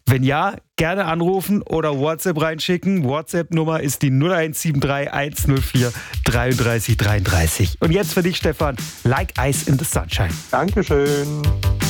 Wenn ja, gerne anrufen oder WhatsApp reinschicken. WhatsApp-Nummer ist die 0173 104 33 33. Und jetzt für dich, Stefan, Like Ice in the Sunshine. Dankeschön.